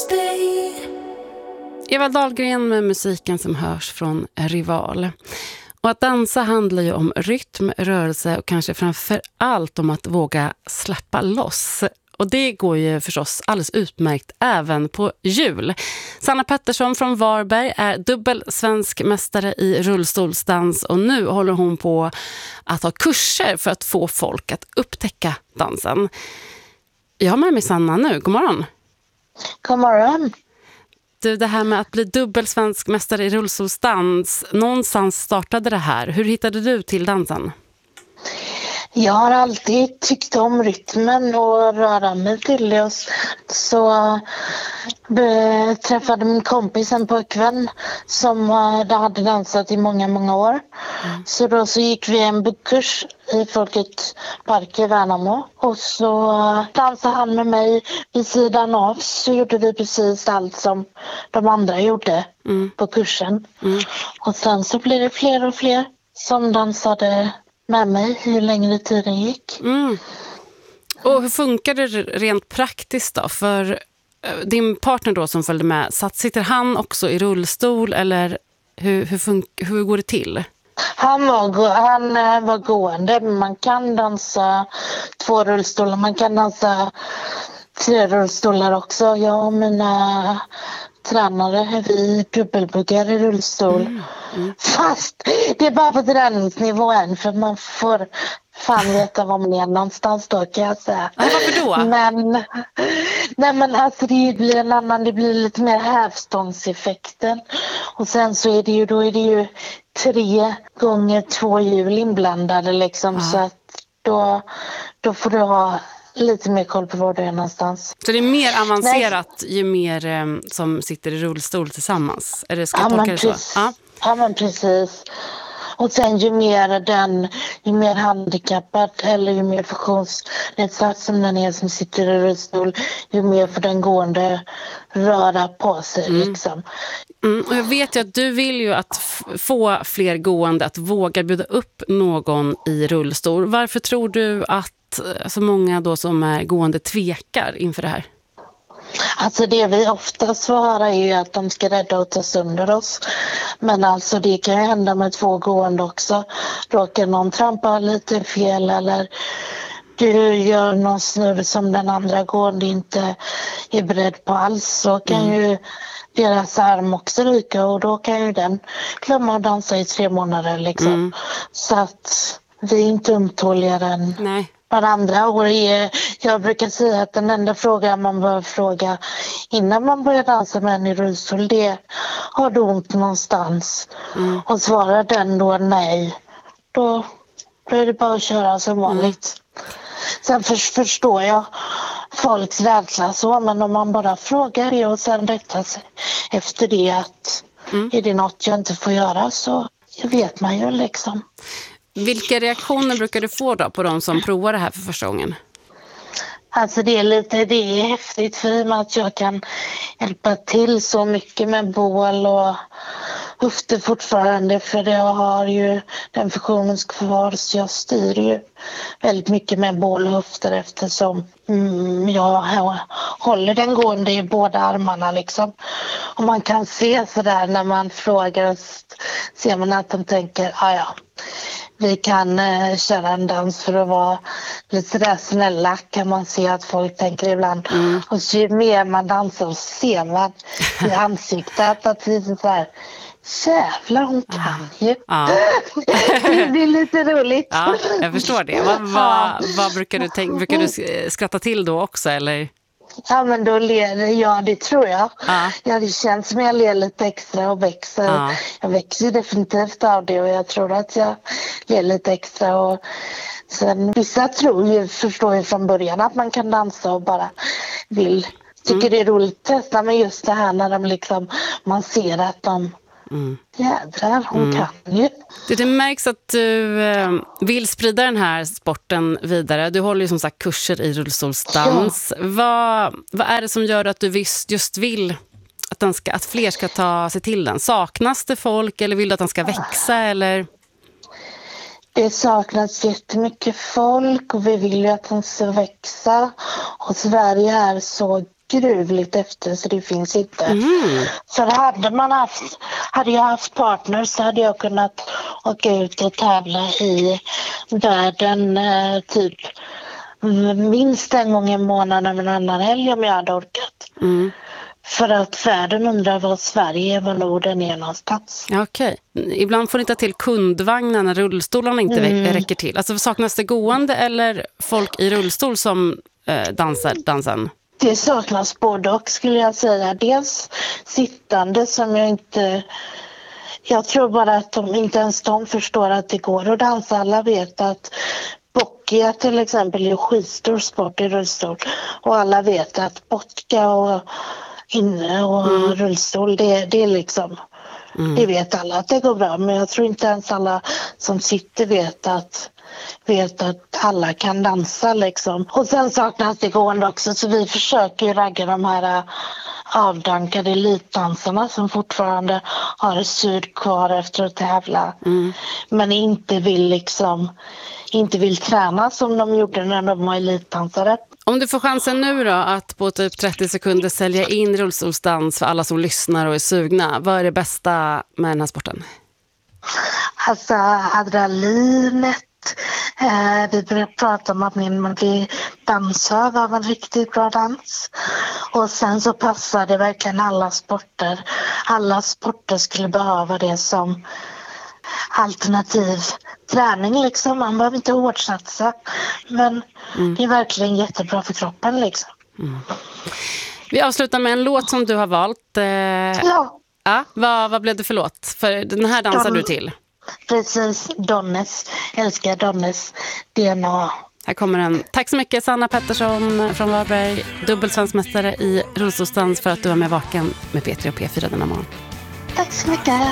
Eva Dahlgren med musiken som hörs från Rival. Och att dansa handlar ju om rytm, rörelse och kanske framför allt om att våga släppa loss. Och det går ju förstås alldeles utmärkt även på jul. Sanna Pettersson från Varberg är dubbel svensk mästare i rullstolsdans och nu håller hon på att ha kurser för att få folk att upptäcka dansen. Jag har med mig Sanna nu. God morgon. God morgon. Du, det här med att bli dubbel svensk mästare i rullstolsdans, någonstans startade det här. Hur hittade du till dansen? Jag har alltid tyckt om rytmen och röra mig till det. Så träffade min kompis, en pojkvän som hade dansat i många år. Så då så gick vi en bokkurs i Folkets park i Värnamo. Och så dansade han med mig vid sidan av. Så gjorde vi precis allt som de andra gjorde på kursen. Och sen så blev det fler och fler som dansade med mig hur längre tiden gick. Och hur funkar det rent praktiskt då? För din partner då som följde med, sitter han också i rullstol eller hur går det till? Han var gående. Man kan dansa 2 rullstolar, man kan dansa 3 rullstolar också. Jag och mina tränare, vi dubbelbuggar i rullstol. Fast det är bara på träningsnivå än, för man får fan veta var man är någonstans då, kan jag säga. Varför då? Men alltså det blir lite mer hävstångseffekten. Och sen så är det ju 3 gånger 2 hjul inblandade liksom, så att då får du ha lite mer koll på var du är någonstans. Så det är mer avancerat ju mer som sitter i rullstol tillsammans? Är det, ska jag tolka det så? Ja, men precis. Och sen ju mer handikappad eller ju mer funktionsnedsatt som den är som sitter i rullstol, ju mer för den gående röra på sig liksom. Och jag vet ju att du vill ju att få fler gående att våga bjuda upp någon i rullstol. Varför tror du att så många då som är gående tvekar inför det här? Alltså det vi ofta svarar är ju att de ska rädda och ta sönder oss. Men alltså det kan ju hända med 2 gående också. Råkar någon trampa lite fel eller du gör någon snurr som den andra gående inte är beredd på alls, så kan ju deras arm också ryka och då kan ju den glömma att dansa i 3 månader liksom. Så att vi är inte ömtåligare än varandra. Och jag brukar säga att den enda frågan man bör fråga innan man börjar dansa med en i rullstol, det är: har du ont någonstans? Och svarar den då nej, då är det bara att köra som vanligt. Sen förstår jag folks rädsla så, men om man bara frågar det och sen rättar sig efter det att är det något jag inte får göra, så vet man ju liksom. Vilka reaktioner brukar du få då på de som provar det här för första gången? Alltså det är häftigt för i och med att jag kan hjälpa till så mycket med bål och höfter fortfarande, för jag har ju den funktionen kvar, så jag styr ju väldigt mycket med bål och höfter eftersom jag håller den gående i båda armarna liksom. Och man kan se sådär när man frågar, ser man att de tänker vi kan köra en dans för att vara lite sådär snälla, kan man se att folk tänker ibland. Och så ju mer man dansar så ser man i ansiktet att det är så här: jävlar, hon kan ju. Det blir lite roligt. Ja, jag förstår det. Vad brukar du tänka? Brukar du skratta till då också, eller? Ja, men då ler det tror jag. Ja, det känns som jag ler lite extra och växer. Jag växer definitivt av det, och jag tror att jag ler lite extra. Och sen vissa förstår ju från början att man kan dansa och bara tycker det är roligt att testa, men just det här när de liksom, man ser att de jädrar, hon kan ju. Det märks att du vill sprida den här sporten vidare. Du håller ju som sagt kurser i rullstolsdans. Vad är det som gör att du just vill att fler ska ta sig till den? Saknas det folk, eller vill du att den ska växa, eller? Det saknas jättemycket folk och vi vill ju att den ska växa. Och Sverige är så gruvligt efter så det finns inte. För hade jag haft partner så hade jag kunnat åka ut och tävla i världen typ minst en gång i månaden med en annan helg om jag hade orkat. För att världen undrar vad Sverige, var Norden är någonstans. Okej. Ibland får ni ta till kundvagnar när rullstolarna inte räcker till. Alltså saknas det gående eller folk i rullstol som dansar dansen? Det saknas både och skulle jag säga. Dels sittande som jag tror bara att inte ens de förstår att det går att dansa. Alla vet att boccia till exempel är skitstor sport i rullstol. Och alla vet att boccia och rullstol, det är liksom... Det vet alla att det går bra, men jag tror inte ens alla som sitter vet att alla kan dansa liksom. Och sen saknas det gående också, så vi försöker ju ragga de här avdankade elitdansarna som fortfarande har sud kvar efter att tävla. Men inte vill träna som de gjorde när de var elitdansare. Om du får chansen nu då att på typ 30 sekunder sälja in rullstolsdans för alla som lyssnar och är sugna. Vad är det bästa med den här sporten? Alltså adrenalinet. Vi började prata om att man blir dansöv av en riktigt bra dans. Och sen så passar det verkligen alla sporter. Alla sporter skulle behöva det som alternativ träning liksom. Man behöver inte hårdsatsa. Men det är verkligen jättebra för kroppen liksom. Vi avslutar med en låt som du har valt. Ja, vad blev det för låt? För den här dansar du till. Precis, Donnes. Älskar Donnes DNA. Här kommer den. Tack så mycket Sanna Pettersson från Varberg, dubbelsvenskmästare i rullstolsdans, för att du var med vaken med P3 och P4 denna morgon. Tack så mycket.